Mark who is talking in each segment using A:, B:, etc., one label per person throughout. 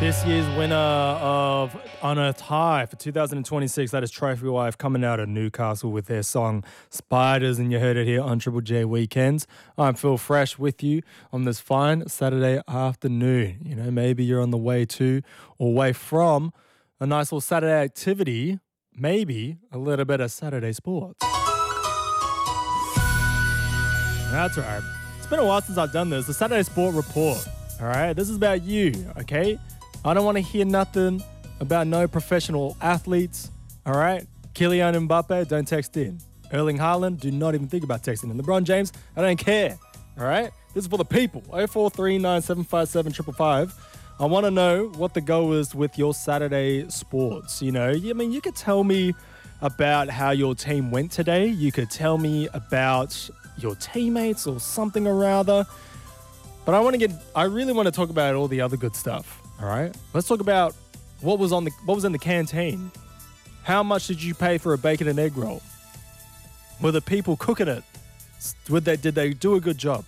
A: This year's winner of Unearthed High for 2026, that is Trophy Wife, coming out of Newcastle with their song Spiders, and you heard it here on Triple J Weekends. I'm Phil Fresh with you on this fine Saturday afternoon. You know, maybe you're on the way to or away from a nice little Saturday activity, maybe a little bit of Saturday sports. That's right. It's been a while since I've done this. The Saturday Sport Report. All right, this is about you, okay? I don't want to hear nothing about no professional athletes, all right? Kylian Mbappe, don't text in. Erling Haaland, do not even think about texting in. LeBron James, I don't care, all right? This is for the people. 0439757555. I want to know what the goal is with your Saturday sports. You know, I mean, you could tell me about how your team went today. You could tell me about your teammates or something or rather. But I really want to talk about all the other good stuff. All right, let's talk about what was in the canteen. How much did you pay for a bacon and egg roll? Were the people cooking it? Did they do a good job?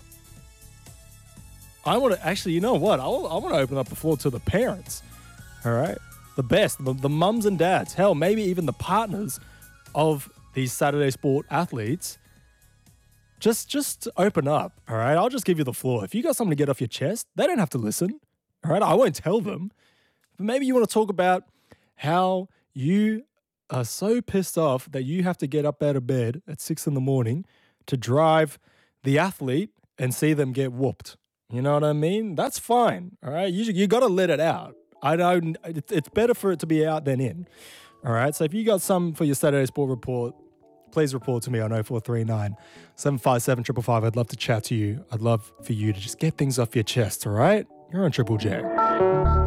A: I want to actually, you know what? I want to open up the floor to the parents. All right, the best, the mums and dads. Hell, maybe even the partners of these Saturday sport athletes. Just open up. All right, I'll just give you the floor. If you got something to get off your chest, they don't have to listen. All right, I won't tell them. But maybe you want to talk about how you are so pissed off that you have to get up out of bed at 6 a.m. to drive the athlete and see them get whooped. You know what I mean? That's fine. All right, you got to let it out. I don't. It's better for it to be out than in. All right, so if you got some for your Saturday Sport Report, please report to me on 0439 757 555. I'd love to chat to you. I'd love for you to just get things off your chest. All right. You're on Triple J.